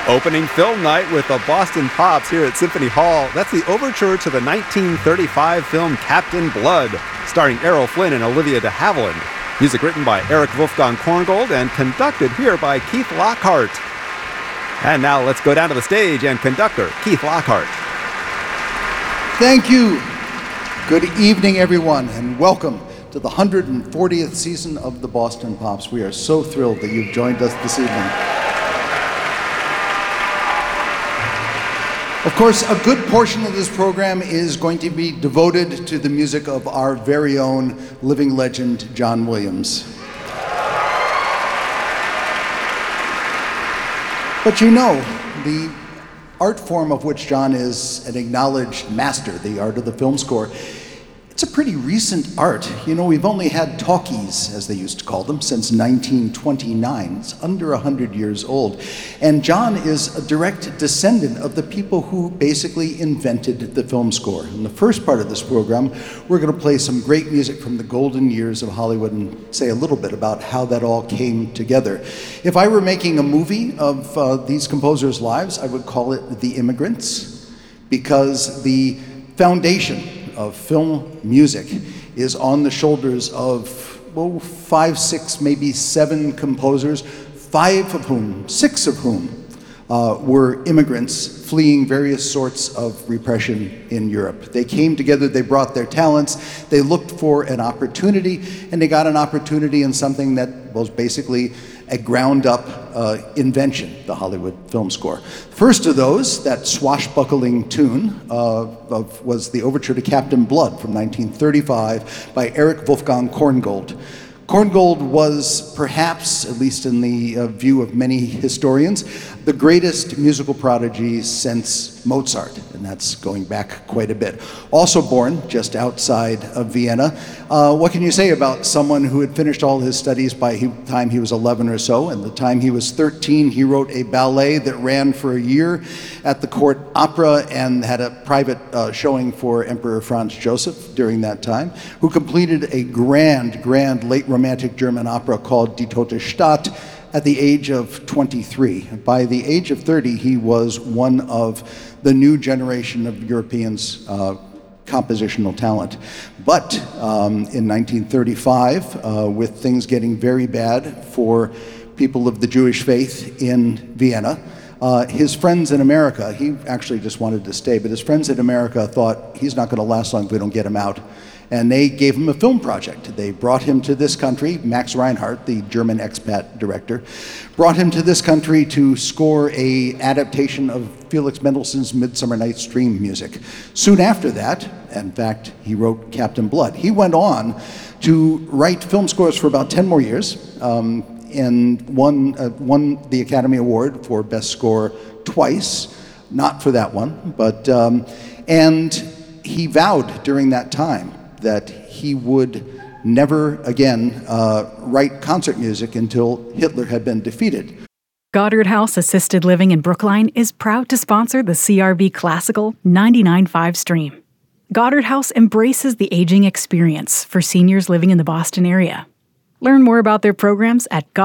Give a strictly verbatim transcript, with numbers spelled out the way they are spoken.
Opening film night with the Boston Pops here at Symphony Hall. That's the overture to the nineteen thirty-five film Captain Blood, starring Errol Flynn and Olivia de Havilland. Music written by Erich Wolfgang Korngold and conducted here by Keith Lockhart. And now let's go down to the stage and conductor Keith Lockhart. Thank you. Good evening, everyone, and welcome to the one hundred fortieth season of the Boston Pops. We are so thrilled that you've joined us this evening. Of course, a good portion of this program is going to be devoted to the music of our very own living legend, John Williams. But you know, the art form of which John is an acknowledged master, the art of the film score, it's a pretty recent art. You know, we've only had talkies, as they used to call them, since nineteen twenty-nine. It's under one hundred years old. And John is a direct descendant of the people who basically invented the film score. In the first part of this program, we're going to play some great music from the golden years of Hollywood and say a little bit about how that all came together. If I were making a movie of uh, these composers' lives, I would call it The Immigrants, because the foundation of film music is on the shoulders of, well, five, six, maybe seven composers, five of whom, six of whom, uh, were immigrants fleeing various sorts of repression in Europe. They came together, they brought their talents, they looked for an opportunity, and they got an opportunity in something that was basically a ground-up uh, invention, the Hollywood film score. First of those, that swashbuckling tune, uh, of, was the overture to Captain Blood from nineteen thirty-five by Erich Wolfgang Korngold. Korngold was perhaps, at least in the uh, view of many historians, the greatest musical prodigy since Mozart, and that's going back quite a bit. Also born just outside of Vienna. Uh, what can you say about someone who had finished all his studies by the time he was eleven or so, and the time he was thirteen, he wrote a ballet that ran for a year at the court opera and had a private uh, showing for Emperor Franz Joseph during that time, who completed a grand, grand late romantic German opera called Die Tote Stadt at the age of twenty-three. By the age of thirty, he was one of the new generation of Europeans' uh, compositional talent. But um, in nineteen thirty-five, uh, with things getting very bad for people of the Jewish faith in Vienna, uh, his friends in America, he actually just wanted to stay, but his friends in America thought he's not going to last long if we don't get him out. And they gave him a film project. They brought him to this country. Max Reinhardt, the German expat director, brought him to this country to score a adaptation of Felix Mendelssohn's Midsummer Night's Dream music. Soon after that, in fact, he wrote Captain Blood. He went on to write film scores for about ten more years, um, and won, uh, won the Academy Award for Best Score twice. Not for that one, but, um, and he vowed during that time that he would never again uh, write concert music until Hitler had been defeated. Goddard House Assisted Living in Brookline is proud to sponsor the C R V Classical ninety-nine point five stream. Goddard House embraces the aging experience for seniors living in the Boston area. Learn more about their programs at